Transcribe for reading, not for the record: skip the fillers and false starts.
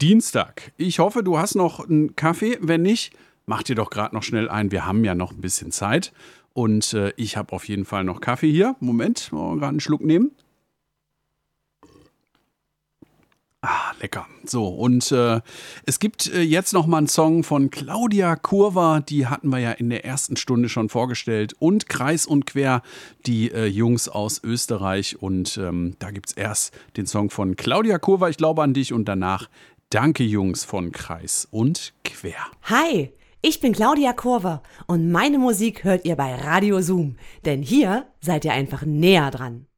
Dienstag. Ich hoffe, du hast noch einen Kaffee. Wenn nicht, mach dir doch gerade noch schnell einen. Wir haben ja noch ein bisschen Zeit. Und ich habe auf jeden Fall noch Kaffee hier. Moment, wollen wir gerade einen Schluck nehmen. Ah, lecker. So, und es gibt jetzt noch mal einen Song von Claudia Kurver, die hatten wir ja in der ersten Stunde schon vorgestellt. Und Kreis und Quer, die Jungs aus Österreich. Und da gibt es erst den Song von Claudia Kurver, ich glaube an dich, und danach Danke Jungs von Kreis und Quer. Hi, ich bin Claudia Kurver und meine Musik hört ihr bei Radio Zoom, denn hier seid ihr einfach näher dran.